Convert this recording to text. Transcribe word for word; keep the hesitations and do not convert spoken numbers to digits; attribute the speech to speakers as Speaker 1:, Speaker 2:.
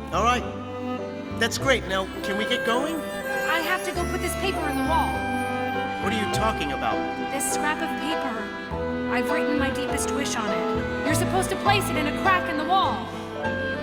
Speaker 1: All right. That's great. Now, can we get going?
Speaker 2: I have to go put this paper in the wall.
Speaker 1: What are you talking about?
Speaker 2: This scrap of paper. I've written my deepest wish on it. You're supposed to place it in a crack in the wall.